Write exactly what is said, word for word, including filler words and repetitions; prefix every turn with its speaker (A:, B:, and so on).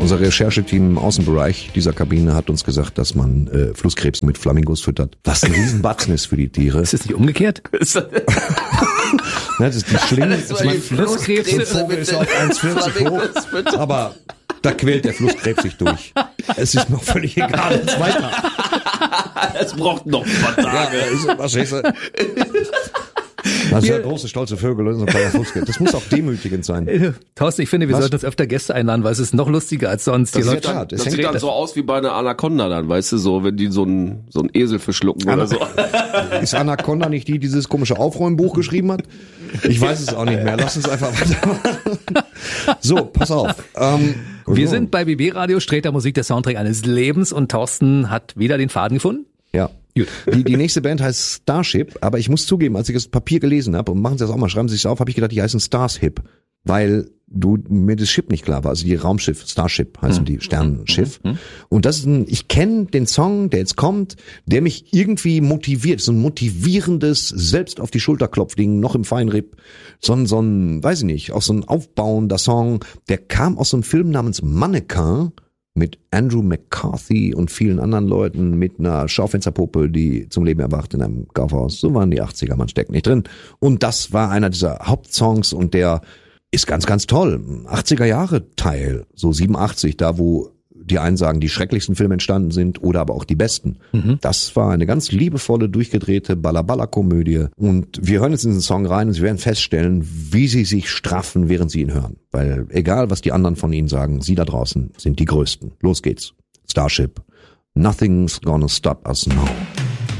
A: Unser Rechercheteam im Außenbereich dieser Kabine hat uns gesagt, dass man äh, Flusskrebs mit Flamingos füttert. Was ein Riesenbatzen ist für die Tiere.
B: Ist das nicht umgekehrt?
A: Das ist die Schlinge.
B: Das war die Flusskrebs.
A: So ein Vogel ist auf eins Vierzig hoch, aber da quält der Flusskrebs sich durch. Es ist noch völlig egal, es weiter.
C: Es braucht noch ein paar Tage.
A: Ja, was ist das? Das ist ja große, stolze Vögel und so ein kleiner Flusskrebs. Das muss auch demütigend sein.
B: Thorsten, ich finde, wir
A: Was?
B: sollten uns öfter Gäste einladen, weil es ist noch lustiger als sonst.
A: Das
B: Die
A: ist
B: Leute-
A: ja klar. Das
C: Das
A: hängt
C: sieht dann
A: das-
C: so aus wie bei einer Anaconda dann, weißt du, so, wenn die so einen so einen Esel verschlucken oder so.
A: Ist Anaconda nicht die, die dieses komische Aufräumbuch geschrieben hat? Ich weiß es auch nicht mehr. Lass uns einfach weitermachen. So, pass auf. Ähm,
B: Wir sind bei B B Radio, Sträter Musik, der Soundtrack eines Lebens, und Thorsten hat wieder den Faden gefunden.
A: Ja.
B: Gut.
A: Die, die nächste Band heißt Starship, aber ich muss zugeben, als ich das Papier gelesen habe, und machen Sie das auch mal, schreiben Sie sich auf, habe ich gedacht, die heißen Starship, weil du mir das Schiff nicht klar war, also die Raumschiff, Starship heißen die, Sternenschiff. Und das ist ein, ich kenne den Song, der jetzt kommt, der mich irgendwie motiviert, so ein motivierendes, selbst auf die Schulter klopfding, noch im Feinripp, so ein, so ein, weiß ich nicht, auch so ein aufbauender Song, der kam aus so einem Film namens Mannequin, mit Andrew McCarthy und vielen anderen Leuten, mit einer Schaufensterpuppe, die zum Leben erwacht in einem Kaufhaus. So waren die achtziger, man steckt nicht drin. Und das war einer dieser Hauptsongs und der ist ganz, ganz toll. achtziger Jahre Teil, so siebenundachtzig, da wo die einen sagen, die schrecklichsten Filme entstanden sind oder aber auch die besten. Mhm. Das war eine ganz liebevolle, durchgedrehte Balla-Balla-Komödie. Und wir hören jetzt in diesen Song rein und Sie werden feststellen, wie Sie sich straffen, während Sie ihn hören. Weil egal, was die anderen von Ihnen sagen, Sie da draußen sind die Größten. Los geht's. Starship. Nothing's gonna stop us now.